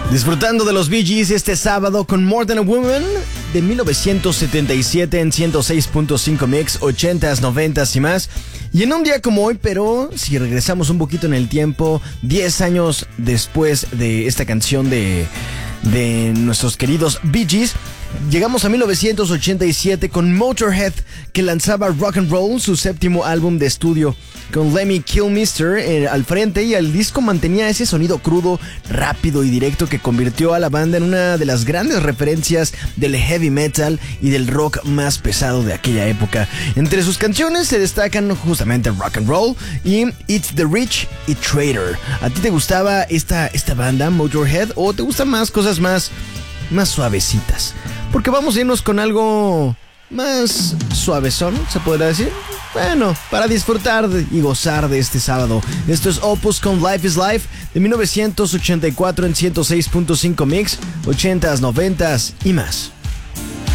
Disfrutando de los Bee Gees este sábado con More Than a Woman de 1977 en 106.5 Mix, 80s, 90s y más. Y en un día como hoy, pero si regresamos un poquito en el tiempo, 10 años después de esta canción de nuestros queridos Bee Gees, llegamos a 1987 con Motorhead, que lanzaba Rock and Roll, su séptimo álbum de estudio, con Lemmy Kilmister al frente, y el disco mantenía ese sonido crudo, rápido y directo que convirtió a la banda en una de las grandes referencias del heavy metal y del rock más pesado de aquella época. Entre sus canciones se destacan justamente Rock and Roll y It's the Rich y Traitor. ¿A ti te gustaba esta banda, Motorhead, o te gustan más cosas más suavecitas? Porque vamos a irnos con algo más suavezón, se podrá decir. Bueno, para disfrutar y gozar de este sábado. Esto es Opus con Life is Life de 1984 en 106.5 Mix, 80s, 90s y más.